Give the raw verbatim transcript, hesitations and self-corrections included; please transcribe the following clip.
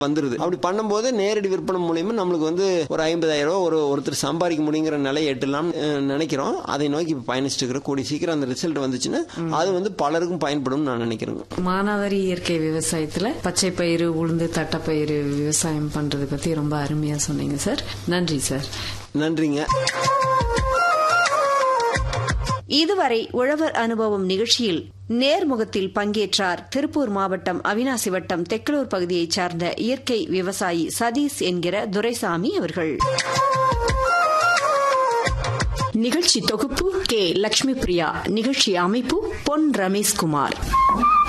வந்துருது. அப்படி பண்ணும்போது நேரடி விற்பனை மூலியமா நம்மளுக்கு வந்து ஒரு ஐம்பதாயிரம் ரூபாய் ஒரு ஒருத்தர் சம்பாதிக்க முடியுங்கிற நிலையை எட்டலாம் நினைக்கிறோம். அதை நோக்கி பயணிச்சுட்டு இருக்கிற கூடிய சீக்கிரம் அந்த ரிசல்ட் வந்துச்சுன்னா அது வந்து பலருக்கும் பயன்படும் நான் நினைக்கிறேங்க. மானாவாரி இயற்கை விவசாயத்துல பச்சை பயிறு, உளுந்து, தட்டப்பயிறு விவசாயம் பண்றது பத்தி ரொம்ப அருமையா சொன்னீங்க சார். நன்றி சார். நன்றிங்க. இதுவரை உழவர் அனுபவம் நிகழ்ச்சியில் நேர்முகத்தில் பங்கேற்றார் திருப்பூர் மாவட்டம் அவினாசி வட்டம் தெக்கலூர் பகுதியைச் சார்ந்த இயற்கை விவசாயி சதீஷ் என்கிற துரைசாமி அவர்கள். நிகழ்ச்சி தொகுப்பு கே லட்சுமி பிரியா. நிகழ்ச்சி அமைப்பு பொன் ரமேஷ்குமார்.